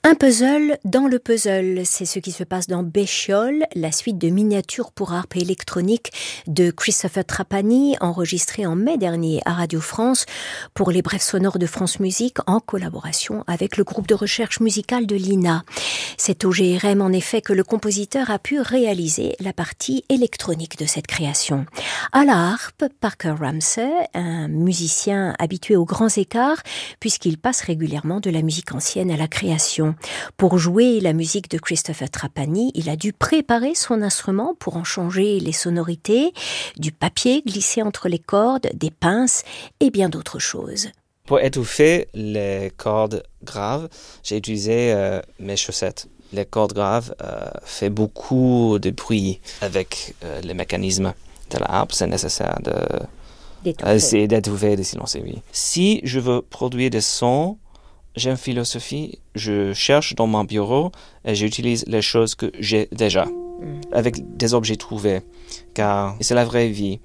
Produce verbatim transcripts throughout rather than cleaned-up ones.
Un puzzle dans le puzzle, c'est ce qui se passe dans Béchiol, la suite de miniatures pour harpe électronique de Christopher Trapani, enregistrée en mai dernier à Radio France pour les brefs sonores de France Musique en collaboration avec le groupe de recherche musicale de l'I N A. C'est au G R M en effet que le compositeur a pu réaliser la partie électronique de cette création. À la harpe, Parker Ramsey, un musicien habitué aux grands écarts puisqu'il passe régulièrement de la musique ancienne à la création. Pour jouer la musique de Christopher Trapani, il a dû préparer son instrument pour en changer les sonorités, du papier glissé entre les cordes, des pinces et bien d'autres choses. Pour étouffer les cordes graves, j'ai utilisé euh, mes chaussettes. Les cordes graves euh, font beaucoup de bruit avec euh, les mécanismes de la harpe. C'est nécessaire de, d'étouffer. Euh, d'étouffer, de silencer, oui. Si je veux produire des sons, j'ai une philosophie, je cherche dans mon bureau et j'utilise les choses que j'ai déjà, mm. avec des objets trouvés, car c'est la vraie vie.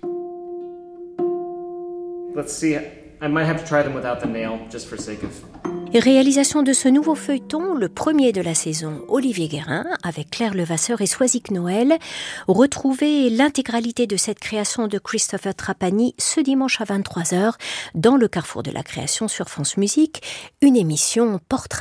Let's see, I might have to try them without the nail, just for sake of... Réalisation de ce nouveau feuilleton, le premier de la saison, Olivier Guérin, avec Claire Levasseur et Soisic Noël. Retrouvez l'intégralité de cette création de Christopher Trapani ce dimanche à vingt-trois heures dans le Carrefour de la Création sur France Musique, une émission portrait.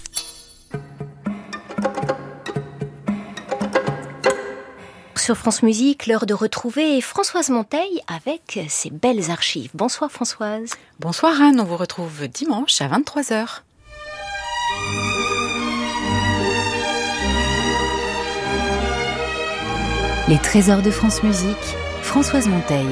Sur France Musique, l'heure de retrouver Françoise Monteil avec ses belles archives. Bonsoir Françoise. Bonsoir Anne, on vous retrouve dimanche à vingt-trois heures. Les trésors de France Musique, Françoise Monteil.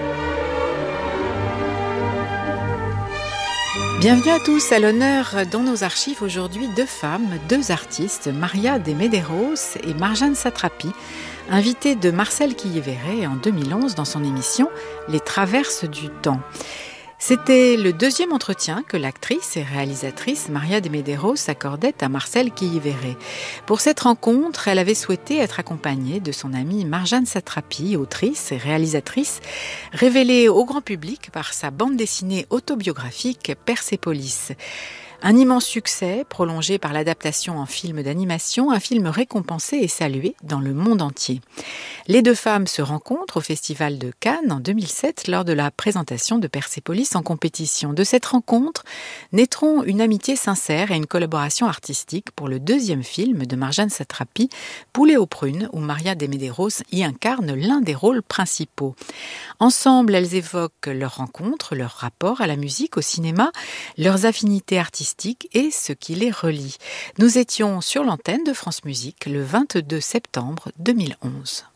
Bienvenue à tous, à l'honneur dans nos archives aujourd'hui deux femmes, deux artistes, Maria de Medeiros et Marjane Satrapi, invitées de Marcel Quilléveret en deux mille onze dans son émission Les Traverses du temps. C'était le deuxième entretien que l'actrice et réalisatrice Maria de Medeiros accordait à Marcel Quilléveret. Pour cette rencontre, elle avait souhaité être accompagnée de son amie Marjane Satrapi, autrice et réalisatrice, révélée au grand public par sa bande dessinée autobiographique Persépolis. Un immense succès, prolongé par l'adaptation en film d'animation, un film récompensé et salué dans le monde entier. Les deux femmes se rencontrent au Festival de Cannes en deux mille sept lors de la présentation de Persépolis en compétition. De cette rencontre naîtront une amitié sincère et une collaboration artistique pour le deuxième film de Marjane Satrapi, Poulet aux prunes, où Maria de Medeiros y incarne l'un des rôles principaux. Ensemble, elles évoquent leur rencontre, leur rapport à la musique, au cinéma, leurs affinités artistiques et ce qui les relie. Nous étions sur l'antenne de France Musique le vingt-deux septembre deux mille onze.